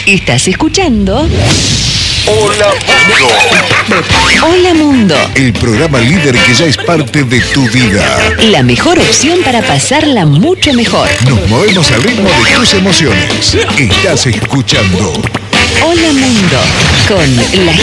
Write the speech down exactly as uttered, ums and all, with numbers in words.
Estás escuchando Hola Mundo. Hola Mundo, El programa líder que ya es parte de tu vida. la mejor opción para pasarla mucho mejor. Nos movemos al ritmo de tus emociones. Estás escuchando Hola Mundo, con la